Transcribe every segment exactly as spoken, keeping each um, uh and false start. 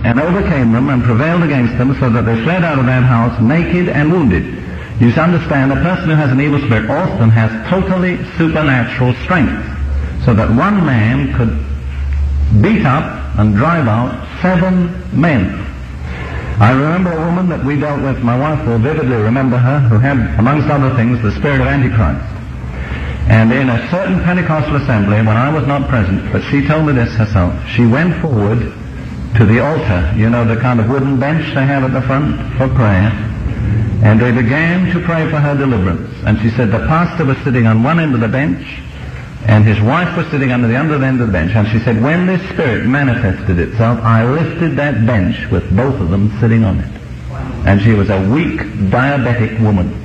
and overcame them and prevailed against them, so that they fled out of that house naked and wounded. You understand, a person who has an evil spirit often has totally supernatural strength, so that one man could beat up and drive out seven men. I remember a woman that we dealt with, my wife will vividly remember her, who had, amongst other things, the spirit of Antichrist. And in a certain Pentecostal assembly, when I was not present, but she told me this herself, she went forward to the altar, you know, the kind of wooden bench they have at the front for prayer, and they began to pray for her deliverance. And she said the pastor was sitting on one end of the bench, and his wife was sitting on the other end of the bench. And she said, when this spirit manifested itself, I lifted that bench with both of them sitting on it. And she was a weak, diabetic woman.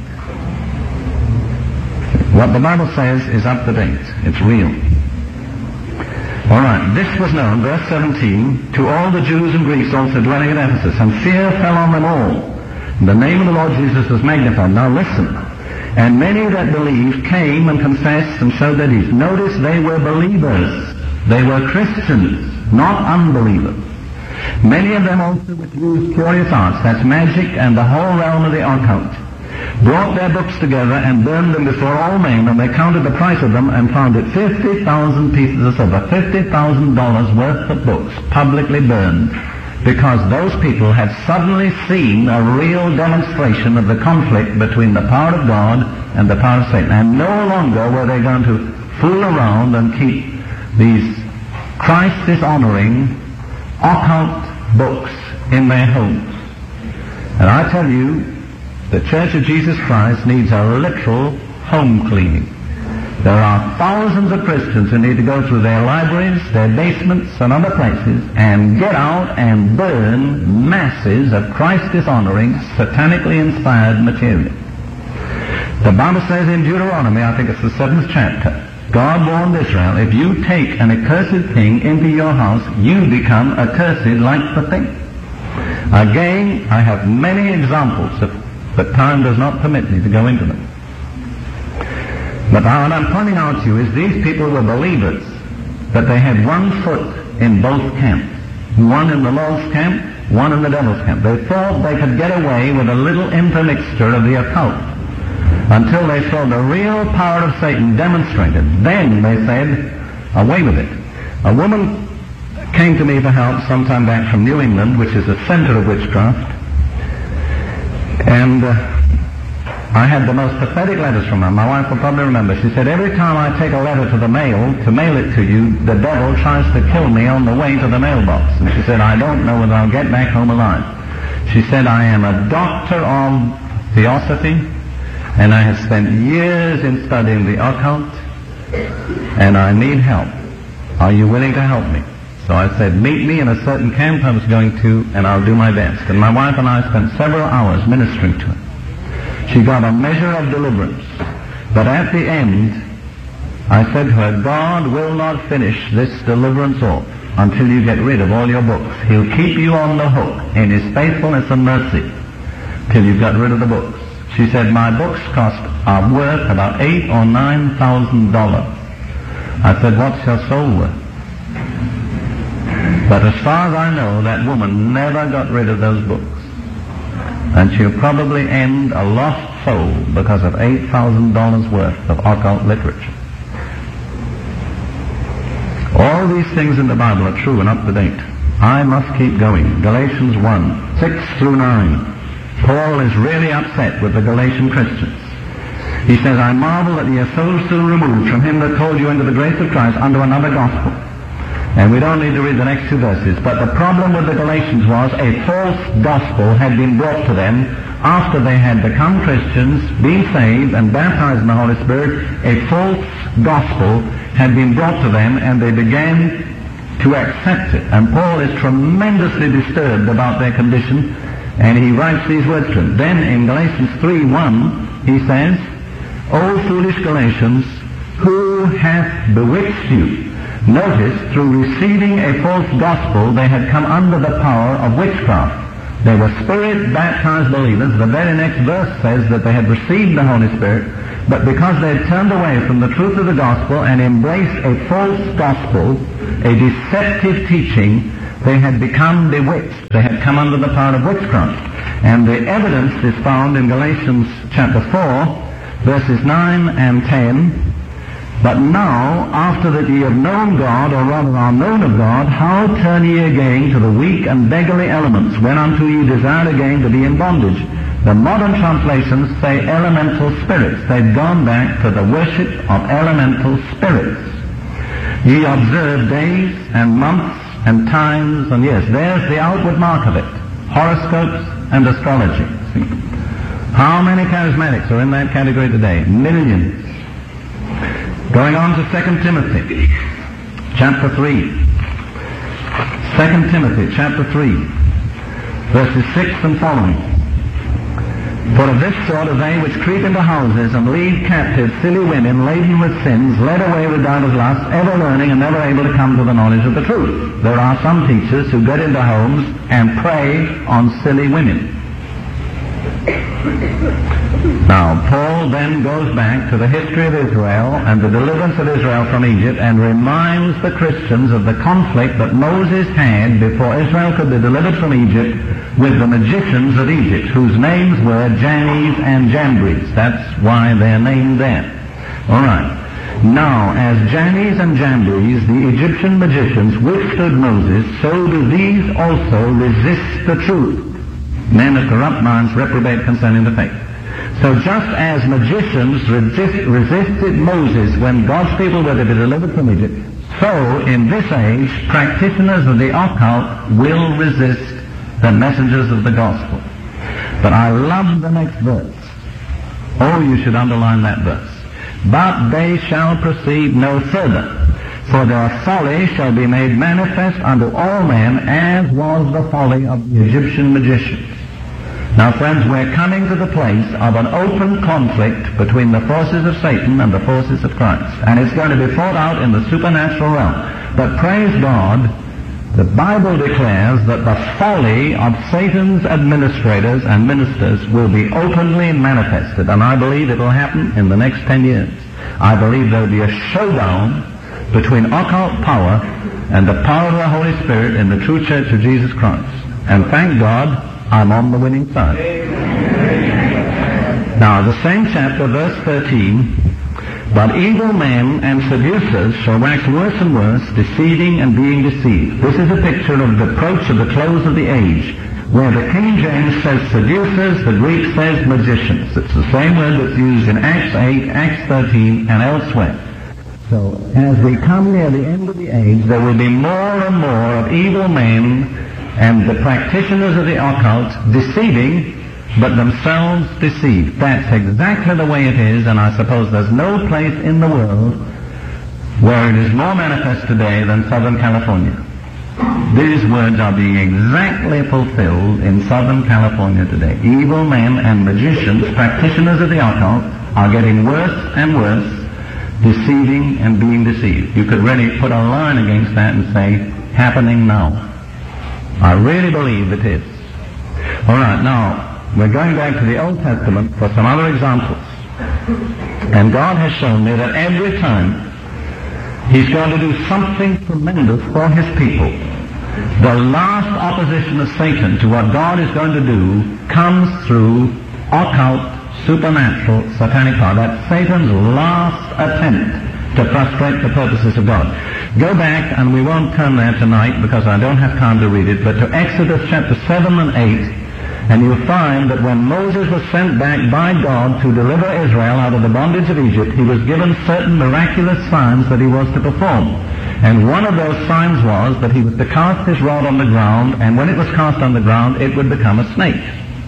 What the Bible says is up to date. It's real. All right, this was known, verse seventeen, to all the Jews and Greeks also dwelling at Ephesus, and fear fell on them all. The name of the Lord Jesus was magnified. Now listen. And many that believed came and confessed and showed their deeds. Notice they were believers. They were Christians, not unbelievers. Many of them also which used curious arts, that's magic and the whole realm of the occult, brought their books together and burned them before all men, and they counted the price of them and found it fifty thousand pieces of silver, fifty thousand dollars worth of books publicly burned, because those people had suddenly seen a real demonstration of the conflict between the power of God and the power of Satan. And no longer were they going to fool around and keep these Christ-dishonoring occult books in their homes. And I tell you, the Church of Jesus Christ needs a literal home cleaning. There are thousands of Christians who need to go through their libraries, their basements, and other places, and get out and burn masses of Christ-dishonoring, satanically inspired material. The Bible says in Deuteronomy, I think it's the seventh chapter, God warned Israel, if you take an accursed thing into your house, you become accursed like the thing. Again, I have many examples of, but time does not permit me to go into them. But what I'm pointing out to you is these people were believers, but they had one foot in both camps. One in the Lord's camp, one in the devil's camp. They thought they could get away with a little intermixture of the occult until they saw the real power of Satan demonstrated. Then they said, away with it. A woman came to me for help sometime back from New England, which is the center of witchcraft, and uh, I had the most pathetic letters from her. My wife will probably remember. She said, every time I take a letter to the mail to mail it to you, the devil tries to kill me on the way to the mailbox. And she said, I don't know whether I'll get back home alive. She said, I am a doctor of theosophy, and I have spent years in studying the occult, and I need help. Are you willing to help me? So I said, meet me in a certain camp I was going to, and I'll do my best. And my wife and I spent several hours ministering to her. She got a measure of deliverance. But at the end, I said to her, God will not finish this deliverance off until you get rid of all your books. He'll keep you on the hook in His faithfulness and mercy till you've got rid of the books. She said, my books cost are worth about eight or nine thousand dollars. I said, what's your soul worth? But as far as I know, that woman never got rid of those books. And she'll probably end a lost soul because of eight thousand dollars worth of occult literature. All these things in the Bible are true and up to date. I must keep going. Galatians one, six through nine. Paul is really upset with the Galatian Christians. He says, I marvel that ye are so soon removed from him that called you into the grace of Christ unto another gospel. And we don't need to read the next two verses. But the problem with the Galatians was a false gospel had been brought to them after they had become Christians, been saved, and baptized in the Holy Spirit. A false gospel had been brought to them, and they began to accept it. And Paul is tremendously disturbed about their condition, and he writes these words to them. Then in Galatians three one, he says, O foolish Galatians, who hath bewitched you? Notice, through receiving a false gospel, they had come under the power of witchcraft. They were Spirit-baptized believers. The very next verse says that they had received the Holy Spirit, but because they had turned away from the truth of the gospel and embraced a false gospel, a deceptive teaching, They had become bewitched. They had come under the power of witchcraft. And the evidence is found in Galatians chapter four, verses nine and ten. But now, after that ye have known God, or rather are known of God, how turn ye again to the weak and beggarly elements, whereunto ye desire again to be in bondage? The modern translations say elemental spirits. They've gone back to the worship of elemental spirits. Ye observe days and months and times and years. There's the outward mark of it. Horoscopes and astrology. See? How many charismatics are in that category today? Millions. Going on to Second Timothy, chapter three. Second Timothy, chapter three, verses six and following. For of this sort are they which creep into houses and lead captive silly women laden with sins, led away with divers lusts, ever learning and never able to come to the knowledge of the truth. There are some teachers who get into homes and prey on silly women. Now, Paul then goes back to the history of Israel and the deliverance of Israel from Egypt and reminds the Christians of the conflict that Moses had before Israel could be delivered from Egypt with the magicians of Egypt, whose names were Jannes and Jambres. That's why they're named there. All right. Now, as Jannes and Jambres, the Egyptian magicians, withstood Moses, so do these also resist the truth. Men of corrupt minds reprobate concerning the faith. So just as magicians resist, resisted Moses when God's people were to be delivered from Egypt, so in this age, practitioners of the occult will resist the messengers of the gospel. But I love the next verse. Oh, you should underline that verse. But they shall proceed no further, for their folly shall be made manifest unto all men, as was the folly of the Egyptian magicians. Now, friends, we're coming to the place of an open conflict between the forces of Satan and the forces of Christ. And it's going to be fought out in the supernatural realm. But praise God, the Bible declares that the folly of Satan's administrators and ministers will be openly manifested. And I believe it will happen in the next ten years. I believe there will be a showdown between occult power and the power of the Holy Spirit in the true church of Jesus Christ. And thank God, I'm on the winning side. Now, the same chapter, verse thirteen, but evil men and seducers shall wax worse and worse, deceiving and being deceived. This is a picture of the approach of the close of the age, where the King James says seducers, the Greek says magicians. It's the same word that's used in Acts eight, Acts thirteen, and elsewhere. So, as we come near the end of the age, there will be more and more of evil men and the practitioners of the occult deceiving, but themselves deceived. That's exactly the way it is, and I suppose there's no place in the world where it is more manifest today than Southern California. These words are being exactly fulfilled in Southern California today. Evil men and magicians, practitioners of the occult, are getting worse and worse, deceiving and being deceived. You could really put a line against that and say, happening now. I really believe it is. All right, now, we're going back to the Old Testament for some other examples. And God has shown me that every time He's going to do something tremendous for His people, the last opposition of Satan to what God is going to do comes through occult, supernatural, satanic power. That's Satan's last attempt to frustrate the purposes of God. Go back, and we won't turn there tonight because I don't have time to read it, but to Exodus chapter seven and eight, and you'll find that when Moses was sent back by God to deliver Israel out of the bondage of Egypt, he was given certain miraculous signs that he was to perform. And one of those signs was that he was to cast his rod on the ground, and when it was cast on the ground, it would become a snake.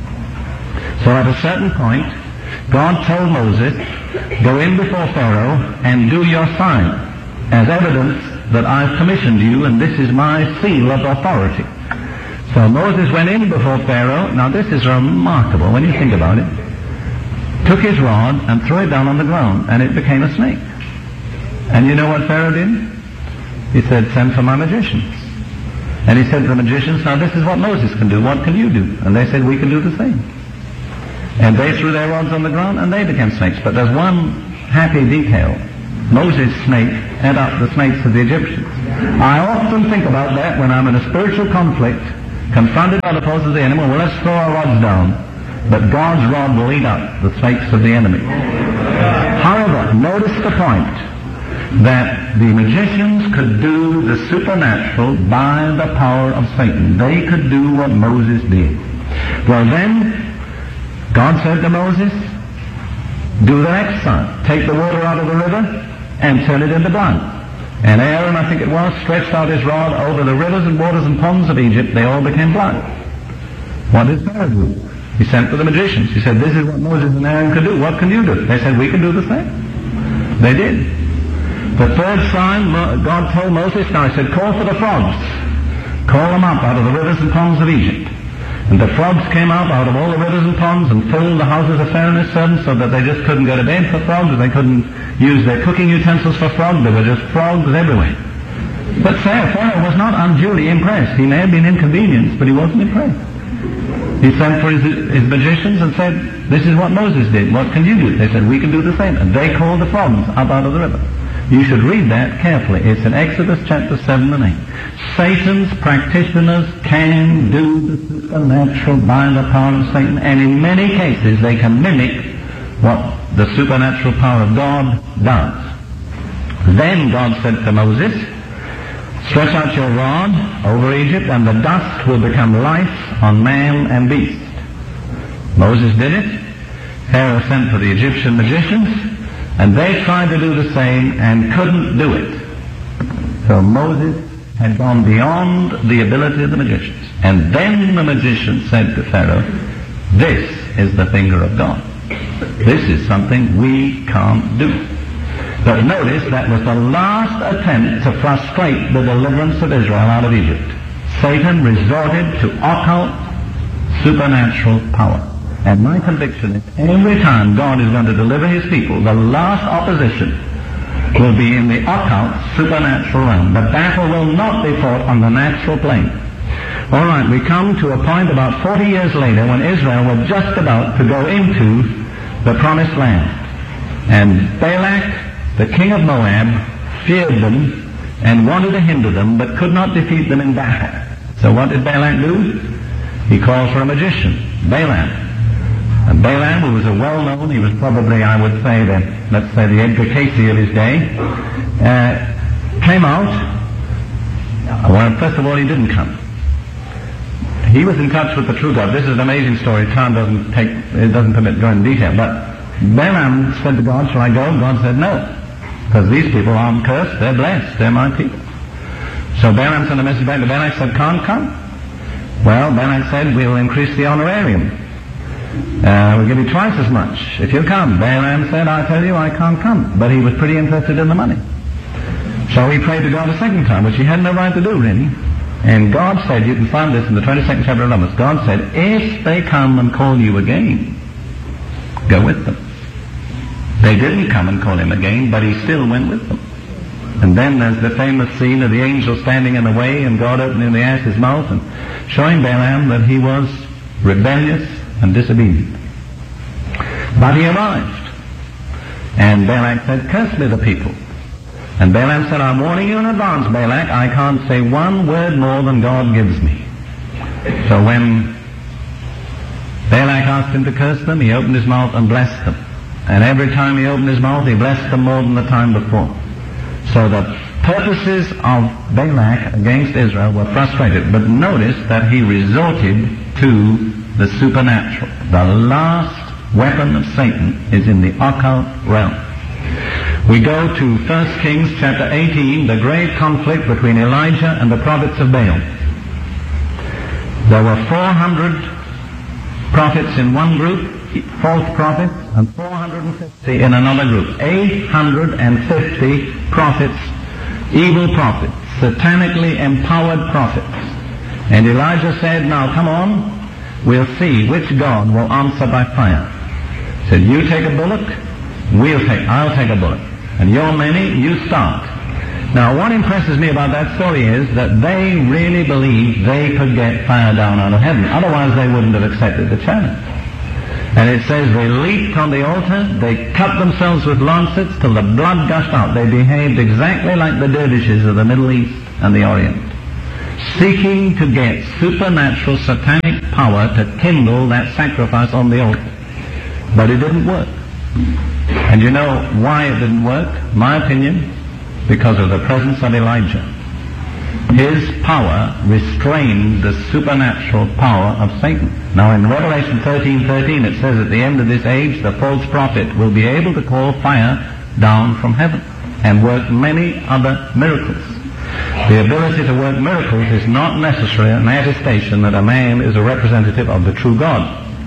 So at a certain point, God told Moses, go in before Pharaoh and do your sign as evidence that I've commissioned you, and this is my seal of authority. So Moses went in before Pharaoh. Now this is remarkable when you think about it. Took his rod and threw it down on the ground, and it became a snake. And you know what Pharaoh did? He said, send for my magicians. And he said to the magicians, now this is what Moses can do. What can you do? And they said, we can do the same. And they threw their rods on the ground, and they became snakes. But there's one happy detail. Moses' snake ate up the snakes of the Egyptians. I often think about that when I'm in a spiritual conflict, confronted by the forces of the enemy. Well, let's throw our rods down. But God's rod will eat up the snakes of the enemy. However, notice the point that the magicians could do the supernatural by the power of Satan. They could do what Moses did. Well then, God said to Moses, do the next sign. Take the water out of the river and turn it into blood. And Aaron, I think it was, stretched out his rod over the rivers and waters and ponds of Egypt. They all became blood. What did Pharaoh do? He sent for the magicians. He said, this is what Moses and Aaron could do. What can you do? They said, we can do the same. They did. The third sign, God told Moses, now he said, call for the frogs. Call them up out of the rivers and ponds of Egypt. And the frogs came up out of all the rivers and ponds and filled the houses of Pharaoh and his servants so that they just couldn't go to bed for frogs. They couldn't use their cooking utensils for frogs. There were just frogs everywhere. But Pharaoh was not unduly impressed. He may have been inconvenienced, but he wasn't impressed. He sent for his, his magicians and said, this is what Moses did. What can you do? They said, we can do the same. And they called the frogs up out of the river. You should read that carefully. It's in Exodus chapter seven and eight. Satan's practitioners can do the supernatural by the power of Satan, and in many cases they can mimic what the supernatural power of God does. Then God said to Moses, stretch out your rod over Egypt, and the dust will become life on man and beast. Moses did it. Pharaoh sent for the Egyptian magicians, and they tried to do the same and couldn't do it. So Moses had gone beyond the ability of the magicians. And then the magician said to Pharaoh, this is the finger of God. This is something we can't do. But notice that was the last attempt to frustrate the deliverance of Israel out of Egypt. Satan resorted to occult supernatural power. And my conviction is every time God is going to deliver his people, the last opposition will be in the occult supernatural realm. The battle will not be fought on the natural plane. All right, we come to a point about forty years later when Israel was just about to go into the promised land. And Balak, the king of Moab, feared them and wanted to hinder them, but could not defeat them in battle. So what did Balak do? He called for a magician, Balaam. And Balaam, who was a well-known, he was probably, I would say, the, let's say, the Edgar Casey of his day, uh, came out. Well, first of all, he didn't come. He was in touch with the true God. This is an amazing story. Time doesn't take, it doesn't permit going into detail. But Balaam said to God, shall I go? God said no. Because these people aren't cursed, they're blessed, they're my people. So Balaam sent a message back to Balak, said, can't come. Well, Balak said, we'll increase the honorarium. Uh, we'll give you twice as much if you come. Balaam said, I tell you, I can't come. But he was pretty interested in the money. So he prayed to God a second time, which he had no right to do, really. And God said, you can find this in the twenty-second chapter of Numbers, God said, if they come and call you again, go with them. They didn't come and call him again, but he still went with them. And then there's the famous scene of the angel standing in the way and God opening the ass's mouth and showing Balaam that he was rebellious and disobedient. But he arrived. And Balak said, curse me the people. And Balaam said, I'm warning you in advance, Balak, I can't say one word more than God gives me. So when Balak asked him to curse them, he opened his mouth and blessed them. And every time he opened his mouth, he blessed them more than the time before. So the purposes of Balak against Israel were frustrated. But notice that he resorted to the supernatural. The last weapon of Satan is in the occult realm. We go to First Kings chapter eighteen, the great conflict between Elijah and the prophets of Baal. There were four hundred prophets in one group, false prophets, and four hundred fifty in another group. eight hundred fifty prophets, evil prophets, satanically empowered prophets. And Elijah said, now come on, we'll see which God will answer by fire. He said, you take a bullock, we'll take, I'll take a bullock. And you're many, you start. Now what impresses me about that story is that they really believed they could get fire down out of heaven. Otherwise they wouldn't have accepted the challenge. And it says they leaped on the altar, they cut themselves with lancets till the blood gushed out. They behaved exactly like the dervishes of the Middle East and the Orient, seeking to get supernatural satanic power to kindle that sacrifice on the altar. But it didn't work. And you know why it didn't work? My opinion, because of the presence of Elijah. His power restrained the supernatural power of Satan. Now in Revelation thirteen thirteen it says at the end of this age the false prophet will be able to call fire down from heaven and work many other miracles. The ability to work miracles is not necessarily an attestation that a man is a representative of the true God.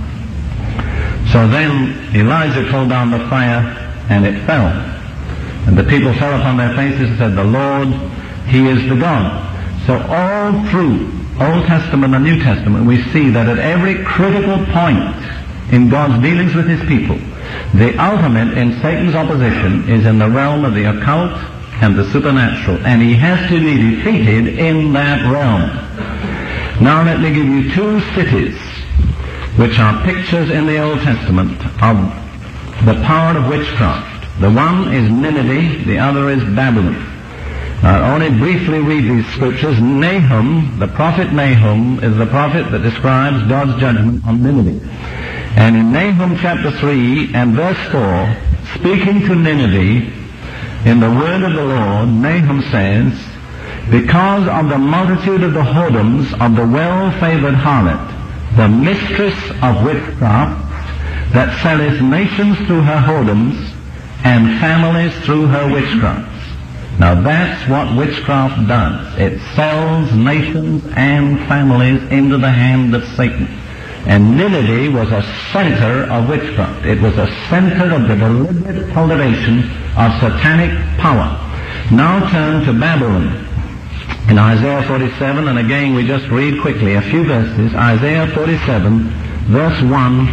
So then Elijah called down the fire and it fell. And the people fell upon their faces and said, "The Lord, He is the God." So all through Old Testament and New Testament we see that at every critical point in God's dealings with His people, the ultimate in Satan's opposition is in the realm of the occult and the supernatural, and he has to be defeated in that realm. Now let me give you two cities which are pictures in the Old Testament of the power of witchcraft. The one is Nineveh, the other is Babylon. I'll only briefly read these scriptures. Nahum, the prophet Nahum, is the prophet that describes God's judgment on Nineveh. And in Nahum chapter three and verse four, speaking to Nineveh, in the word of the Lord, Nahum says, "Because of the multitude of the whoredoms of the well-favored harlot, the mistress of witchcraft, that selleth nations through her whoredoms, and families through her witchcraft." Now that's what witchcraft does. It sells nations and families into the hand of Satan. And Nineveh was a center of witchcraft. It was a center of the deliberate cultivation of satanic power. Now turn to Babylon. In Isaiah forty-seven, and again we just read quickly a few verses. Isaiah forty-seven, verse one,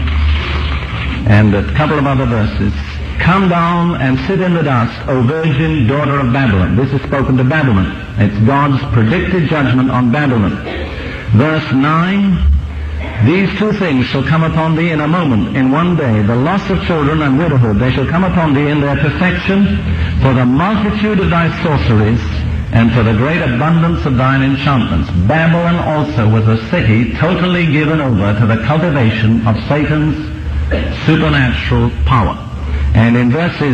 and a couple of other verses. "Come down and sit in the dust, O virgin daughter of Babylon." This is spoken to Babylon. It's God's predicted judgment on Babylon. Verse nine, "These two things shall come upon thee in a moment, in one day, the loss of children and widowhood. They shall come upon thee in their perfection, for the multitude of thy sorceries, and for the great abundance of thine enchantments." Babylon also was a city totally given over to the cultivation of Satan's supernatural power. And in verses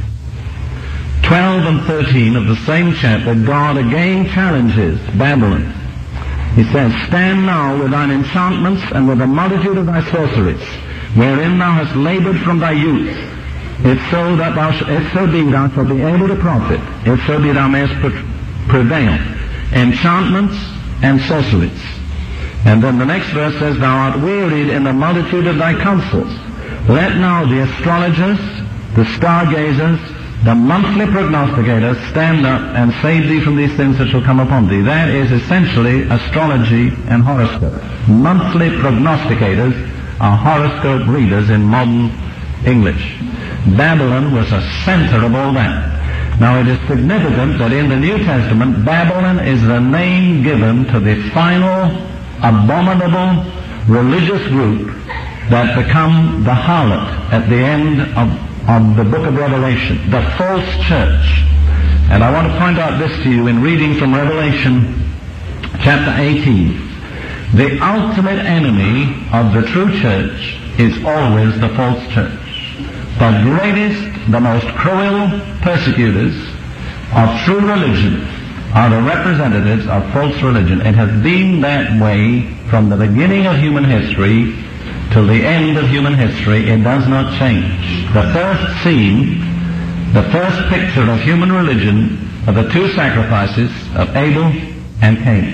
twelve and thirteen of the same chapter, God again challenges Babylon. He says, "Stand now with thine enchantments and with the multitude of thy sorceries, wherein thou hast labored from thy youth. If so that thou sh- if so be thou shalt be able to profit, if so be thou mayest pre- prevail. Enchantments and sorceries." And then the next verse says, "Thou art wearied in the multitude of thy counsels. Let now the astrologers, the stargazers, the monthly prognosticators stand up and save thee from these things that shall come upon thee." That is essentially astrology and horoscope. Monthly prognosticators are horoscope readers in modern English. Babylon was a center of all that. Now it is significant that in the New Testament, Babylon is the name given to the final abominable religious group that become the harlot at the end of of the book of Revelation, the false church. And I want to point out this to you in reading from Revelation chapter eighteen. The ultimate enemy of the true church is always the false church. The greatest, the most cruel persecutors of true religion are the representatives of false religion. It has been that way from the beginning of human history till the end of human history. It does not change. The first scene, the first picture of human religion are the two sacrifices of Abel and Cain.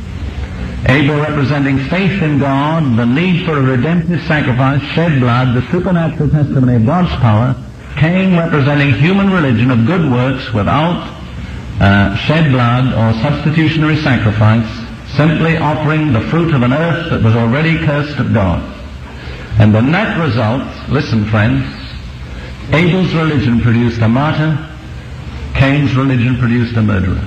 Abel representing faith in God, the need for a redemptive sacrifice, shed blood, the supernatural testimony of God's power. Cain representing human religion of good works without uh, shed blood or substitutionary sacrifice, simply offering the fruit of an earth that was already cursed of God. And the net result, listen friends, Abel's religion produced a martyr, Cain's religion produced a murderer.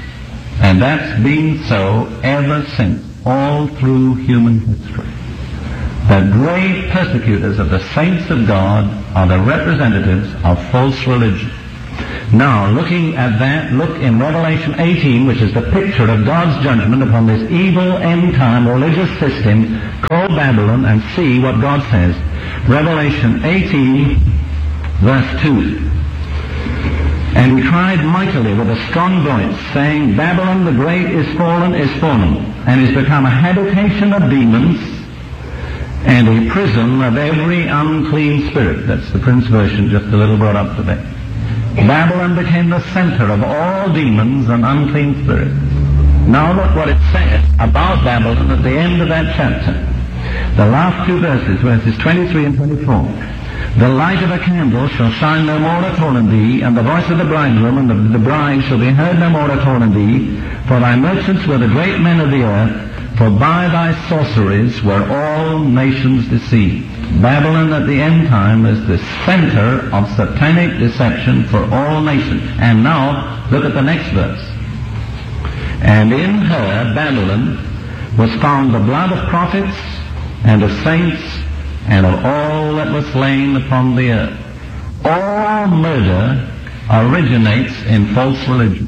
And that's been so ever since, all through human history. The great persecutors of the saints of God are the representatives of false religion. Now, looking at that, look in Revelation eighteen, which is the picture of God's judgment upon this evil end-time religious system called Babylon, and see what God says. Revelation eighteen, verse two. And he cried mightily with a strong voice, saying, Babylon the great is fallen, is fallen, and is become a habitation of demons, and a prison of every unclean spirit. That's the Prince version, just a little brought up today. Babylon became the center of all demons and unclean spirits. Now look what it says about Babylon at the end of that chapter. The last two verses, verses twenty-three and twenty-four. The light of a candle shall shine no more at all in thee, and the voice of the bridegroom and the, the bride shall be heard no more at all in thee. For thy merchants were the great men of the earth, for by thy sorceries were all nations deceived. Babylon at the end time is the center of satanic deception for all nations. And now, look at the next verse. And in her, Babylon, was found the blood of prophets and of saints and of all that was slain upon the earth. All murder originates in false religion.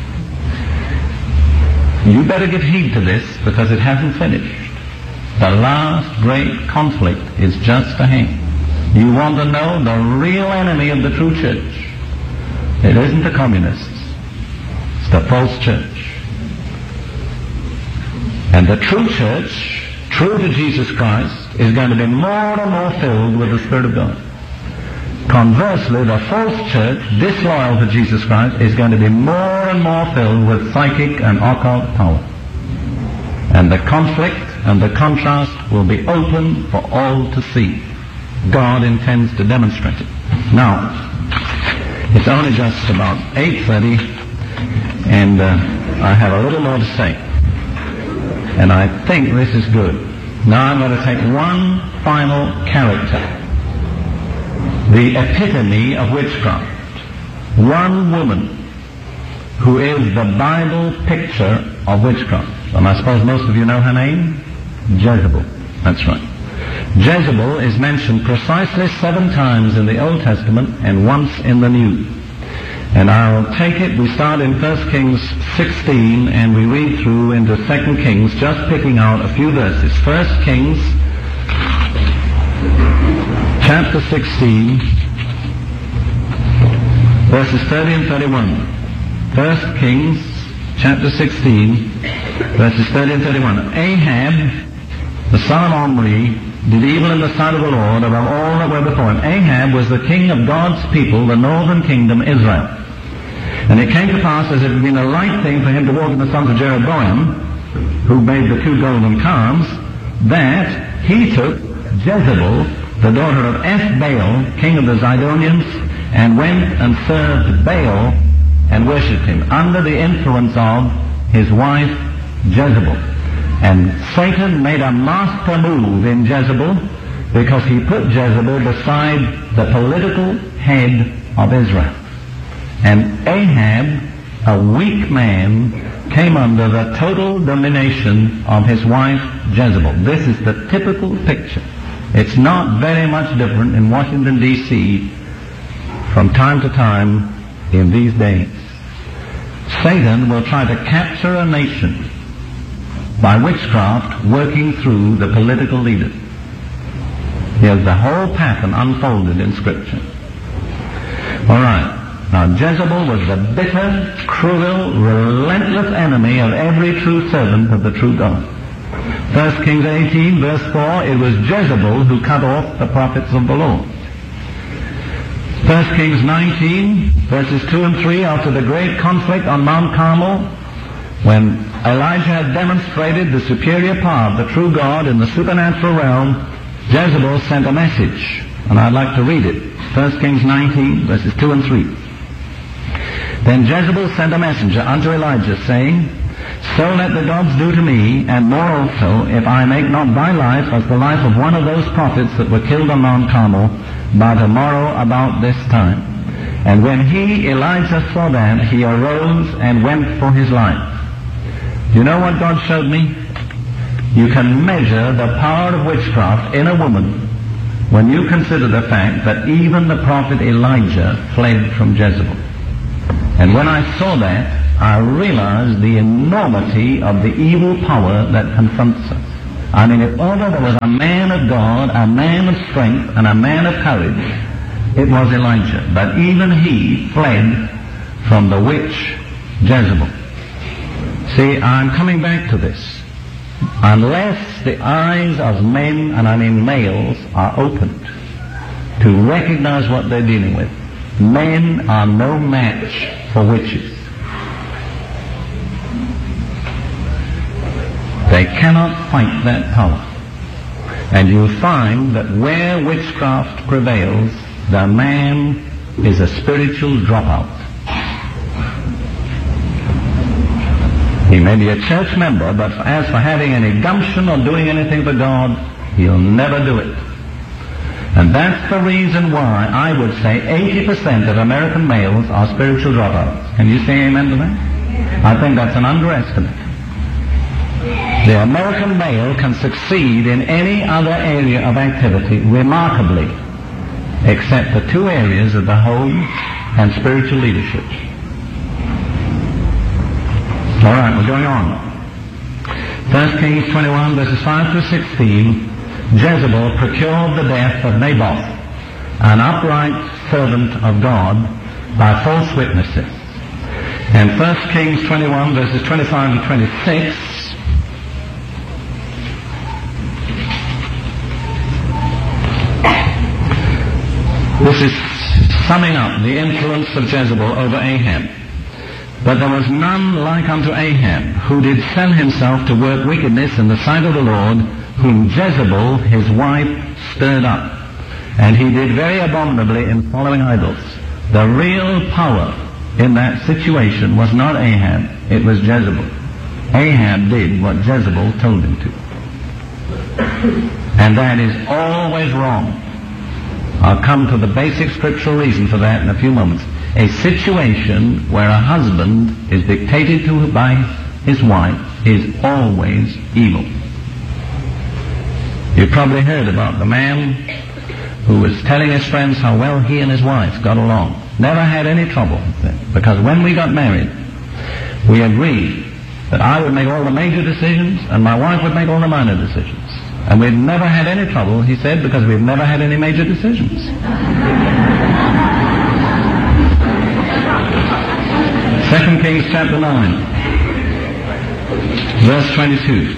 You better give heed to this, because it hasn't finished. The last great conflict is just ahead. You want to know the real enemy of the true church? It isn't the communists. It's the false church. And the true church, true to Jesus Christ, is going to be more and more filled with the Spirit of God. Conversely, the false church, disloyal to Jesus Christ, is going to be more and more filled with psychic and occult power. And the conflict and the contrast will be open for all to see. God intends to demonstrate it. Now, it's only just about eight thirty, and uh, I have a little more to say. And I think this is good. Now I'm going to take one final character, the epitome of witchcraft. One woman who is the Bible picture of witchcraft. And I suppose most of you know her name? Jezebel. That's right. Jezebel is mentioned precisely seven times in the Old Testament and once in the New. And I'll take it, we start in First Kings sixteen and we read through into Second Kings, just picking out a few verses. First Kings chapter sixteen, verses thirty and thirty-one. First Kings chapter sixteen, verses thirty and thirty-one. Ahab, the son of Omri, did evil in the sight of the Lord above all that were before him. Ahab was the king of God's people, the northern kingdom, Israel. And it came to pass, as it had been a right thing for him to walk in the sons of Jeroboam, who made the two golden calves, that he took Jezebel, the daughter of Ethbaal, king of the Zidonians, and went and served Baal and worshipped him, under the influence of his wife Jezebel. And Satan made a master move in Jezebel, because he put Jezebel beside the political head of Israel. And Ahab, a weak man, came under the total domination of his wife Jezebel. This is the typical picture. It's not very much different in Washington, D C from time to time in these days. Satan will try to capture a nation by witchcraft, working through the political leaders. He has the whole pattern unfolded in Scripture. All right. Now, Jezebel was the bitter, cruel, relentless enemy of every true servant of the true God. First Kings eighteen, verse four, it was Jezebel who cut off the prophets of the Lord. First Kings nineteen, verses two and three, after the great conflict on Mount Carmel, when Elijah had demonstrated the superior power of the true God in the supernatural realm, Jezebel sent a message, and I'd like to read it. First Kings nineteen, verses two and three. Then Jezebel sent a messenger unto Elijah, saying, So let the gods do to me, and more also, if I make not thy life as the life of one of those prophets that were killed on Mount Carmel, by tomorrow about this time. And when he, Elijah, saw that, he arose and went for his life. Do you know what God showed me? you can measure the power of witchcraft in a woman when you consider the fact that even the prophet Elijah fled from Jezebel. And when I saw that, I realized the enormity of the evil power that confronts us. I mean, if ever there was a man of God, a man of strength, and a man of courage, it was Elijah. But even he fled from the witch Jezebel. See, I'm coming back to this. Unless the eyes of men, and I mean males, are opened to recognize what they're dealing with, men are no match for witches. They cannot fight that power. And you'll find that where witchcraft prevails, the man is a spiritual dropout. He may be a church member, but as for having any gumption or doing anything for God, he'll never do it. And that's the reason why I would say eighty percent of American males are spiritual dropouts. Can you say amen to that? I think that's an underestimate. The American male can succeed in any other area of activity remarkably, except the two areas of the home and spiritual leadership. All right, we're going on. First Kings twenty-one, verses five through sixteen. Jezebel procured the death of Naboth, an upright servant of God, by false witnesses. And First Kings twenty-one, verses twenty-five to twenty-six, this is summing up the influence of Jezebel over Ahab. But there was none like unto Ahab, who did sell himself to work wickedness in the sight of the Lord, whom Jezebel his wife stirred up. And he did very abominably in following idols. The real power in that situation was not Ahab, it was Jezebel. Ahab did what Jezebel told him to. And that is always wrong. I'll come to the basic scriptural reason for that in a few moments. A situation where a husband is dictated to by his wife is always evil. You've probably heard about the man who was telling his friends how well he and his wife got along. Never had any trouble, because when we got married, we agreed that I would make all the major decisions and my wife would make all the minor decisions. And we'd never had any trouble, he said, because we've never had any major decisions. Second Kings chapter nine, verse twenty-two.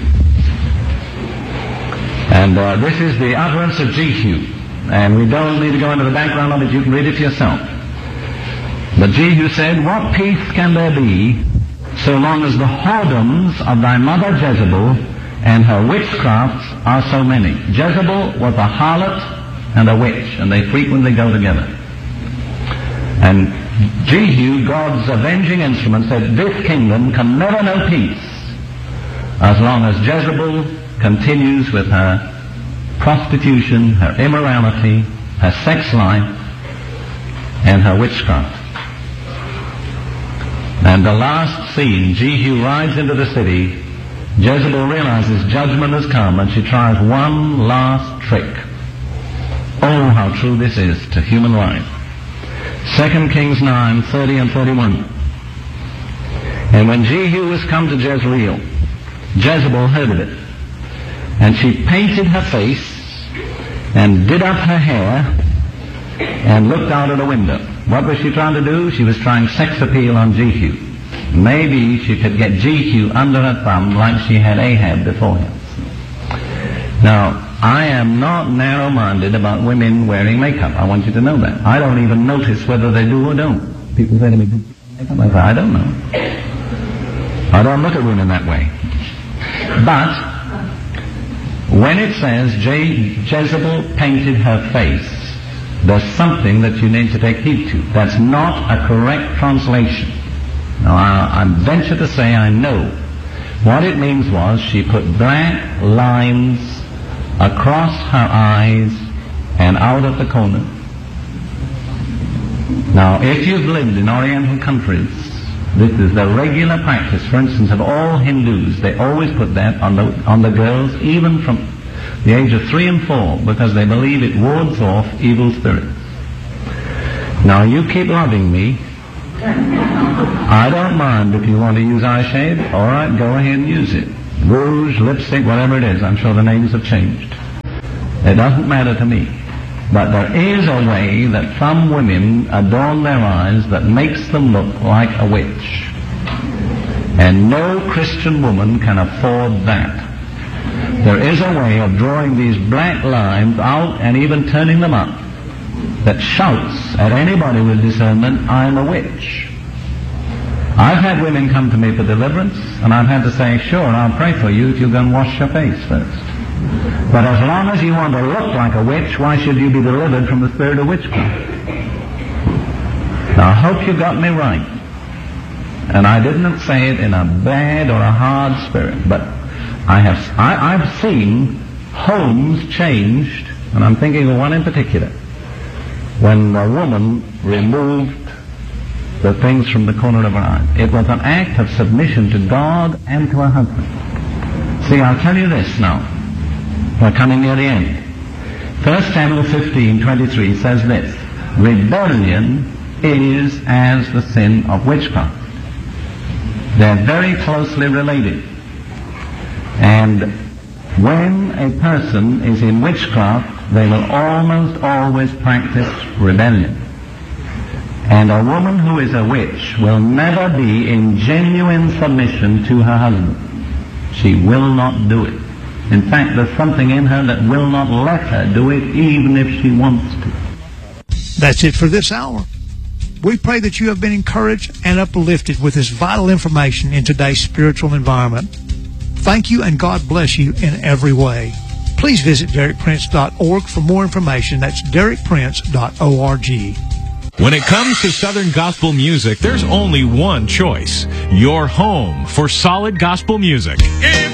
And uh, this is the utterance of Jehu. And we don't need to go into the background of it, you can read it for yourself. But Jehu said, what peace can there be so long as the whoredoms of thy mother Jezebel and her witchcrafts are so many? Jezebel was a harlot and a witch, and they frequently go together. And Jehu, God's avenging instrument, said, this kingdom can never know peace as long as Jezebel continues with her prostitution, her immorality, her sex life, and her witchcraft. And the last scene, Jehu rides into the city. Jezebel realizes judgment has come, and she tries one last trick. Oh, how true this is to human life. Second Kings nine, thirty and thirty-one. And when Jehu was come to Jezreel, Jezebel heard of it. And she painted her face and did up her hair and looked out of the window. What was she trying to do? She was trying sex appeal on Jehu. Maybe she could get Jehu under her thumb like she had Ahab before him. Now, I am not narrow-minded about women wearing makeup. I want you to know that. I don't even notice whether they do or don't. People say to me, makeup? I say, I don't know. I don't look at women that way. But when it says Je- Jezebel painted her face, there's something that you need to take heed to. That's not a correct translation. Now, I, I venture to say I know. What it means was she put black lines across her eyes and out of the corner. Now, if you've lived in Oriental countries This is the regular practice, for instance, of all Hindus. They always put that on the, on the girls, even from the age of three and four, because they believe it wards off evil spirits. Now, you keep loving me. I don't mind if you want to use eyeshade. All right, go ahead and use it. Rouge, lipstick, whatever it is. I'm sure the names have changed. It doesn't matter to me. But there is a way that some women adorn their eyes that makes them look like a witch. And no Christian woman can afford that. There is a way of drawing these black lines out and even turning them up that shouts at anybody with discernment, I'm a witch. I've had women come to me for deliverance, and I've had to say, sure, I'll pray for you if you go and wash your face first. But as long as you want to look like a witch, why should you be delivered from the spirit of witchcraft? Now, I hope you got me right. And I didn't say it in a bad or a hard spirit, but I have, I, I've seen homes changed, and I'm thinking of one in particular, when a woman removed the things from the corner of her eye. It was an act of submission to God and to her husband. See, I'll tell you this now. We're coming near the end. First Samuel fifteen twenty-three says this, rebellion is as the sin of witchcraft. They're very closely related. And when a person is in witchcraft, they will almost always practice rebellion. And a woman who is a witch will never be in genuine submission to her husband. She will not do it. In fact, there's something in her that will not let her do it, even if she wants to. That's it for this hour. We pray that you have been encouraged and uplifted with this vital information in today's spiritual environment. Thank you, and God bless you in every way. Please visit derek prince dot org for more information. That's derek prince dot org. When it comes to Southern gospel music, there's only one choice. Your home for solid gospel music.